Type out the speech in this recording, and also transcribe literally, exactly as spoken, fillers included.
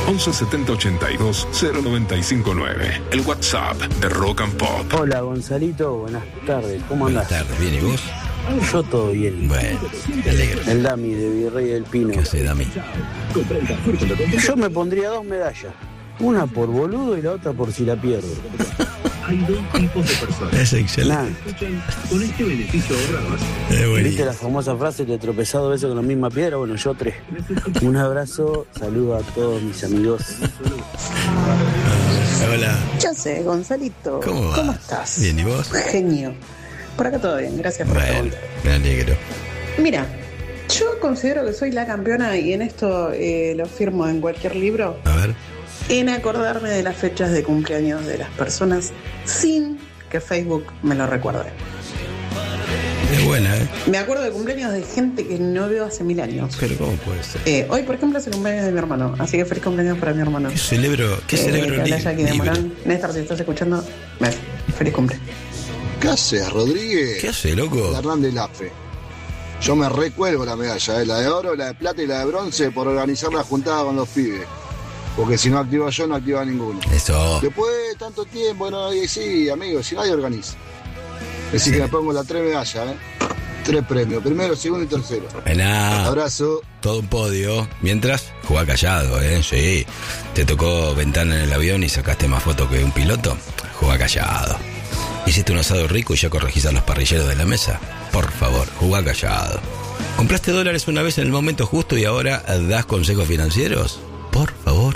once setenta ochenta y dos cero noventa y cinco nueve. El WhatsApp de Rock and Pop. Hola Gonzalito, buenas tardes, ¿cómo Buenas andás? tardes, ¿bien y vos? Yo todo bien. Bueno, me alegro. El Dami de Virrey del Pino. ¿Qué hace, Dami? Yo me pondría dos medallas. Una por boludo y la otra por si la pierdo. Hay dos tipos de personas. Es excelente. Nah. Escuchan con este beneficio ahorrabas. Es ¿Viste buenísimo. la famosa frase de tropezado veces con la misma piedra? Bueno, yo tres. Un abrazo, saludo a todos mis amigos. Hola. Yo sé, Gonzalito. ¿Cómo vas? ¿Cómo estás? Bien, ¿y vos? Genio. Por acá todo bien, gracias por Bueno, preguntar. me alegro. Mira, yo considero que soy la campeona y en esto eh, lo firmo en cualquier libro, A ver. en acordarme de las fechas de cumpleaños de las personas sin que Facebook me lo recuerde. Es buena, ¿eh? Me acuerdo de cumpleaños de gente que no veo hace mil años. Pero ¿cómo puede ser? Eh, hoy, por ejemplo, es el cumpleaños de mi hermano, así que feliz cumpleaños para mi hermano. ¿Qué celebro? ¿Qué Eh, celebro que habla li- Jackie de libre? Morán. Néstor, si estás escuchando, ven, feliz cumple. ¿Qué haces, Rodríguez? ¿Qué hace, loco? La Hernández Lafe. Yo me recuelgo la medalla, ¿eh? La de oro, la de plata y la de bronce por organizar la juntada con los pibes. Porque si no activo yo, no activa ninguno. Eso. Después de tanto tiempo, no, y sí, amigo, si nadie organiza. Así Sí. que me pongo las tres medallas, ¿eh? Tres premios, primero, segundo y tercero. Buena. Abrazo. Todo un podio. Mientras, jugá callado, ¿eh? Sí. Te tocó ventana en el avión y sacaste más fotos que un piloto. Jugá callado. ¿Hiciste un asado rico y ya corregís a los parrilleros de la mesa? Por favor, jugá callado. ¿Compraste dólares una vez en el momento justo y ahora das consejos financieros? Por favor.